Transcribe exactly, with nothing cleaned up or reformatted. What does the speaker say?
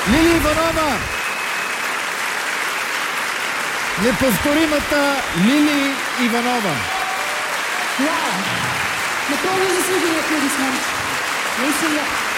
Лили Иванова! Неповторимата Лили Иванова! Вау! Напълно заслужени аплодисменти. Наистина.